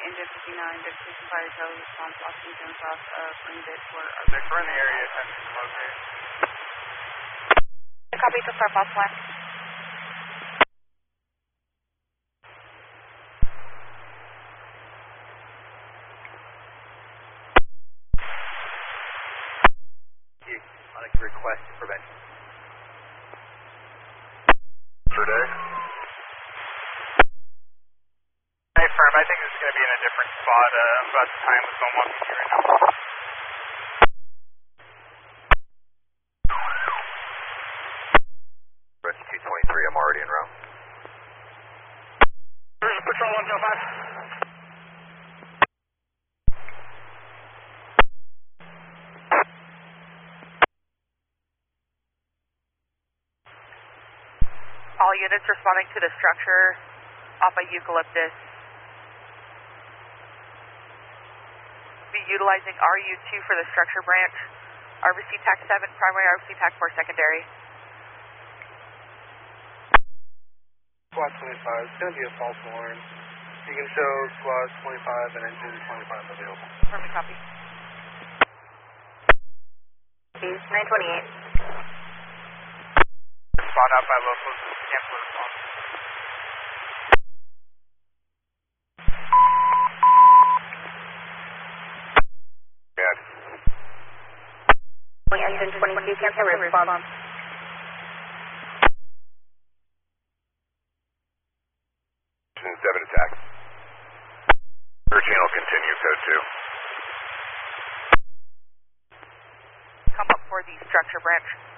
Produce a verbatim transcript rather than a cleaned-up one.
engine fifty-nine, Vegetation Fire Tail response, Austin Jones off of Green Bit for our... They're in the area, attention to locate. Copy to Star Fox one. Request prevention. Today? Hey, firm, I think this is going to be in a different spot. Uh, I'm about to time with one walking here right now. Rescue two twenty-three, I'm already en route. Patrol one oh five. All units responding to the structure off of Eucalyptus. Be utilizing R U two for the structure branch. R V C TAC seven primary, R V C TAC four secondary. Squad twenty-five, it's going to be a false alarm. You can show Squad twenty-five and Engine twenty-five available. Perfect copy. nine twenty-eight. Spot out by locals. Cancel response. Yeah. Engine twenty-two, cancel response. seven attack. thirteen will continue, code two. Come up for the structure branch.